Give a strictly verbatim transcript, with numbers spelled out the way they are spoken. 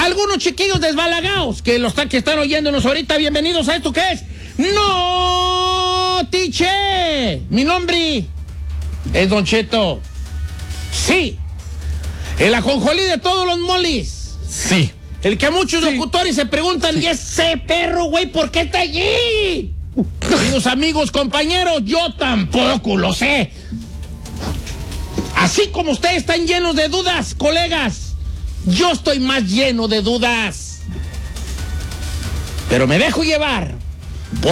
algunos chiquillos desbalagados que, los, que están oyéndonos ahorita, bienvenidos a esto que es No Tiche. Mi nombre es Don Cheto. Sí. El ajonjolí de todos los molis. Sí. El que muchos sí. locutores se preguntan, sí. ¿y ese perro, güey, por qué está allí? Queridos amigos, compañeros, yo tampoco lo sé. Así como ustedes están llenos de dudas, colegas, yo estoy más lleno de dudas. Pero me dejo llevar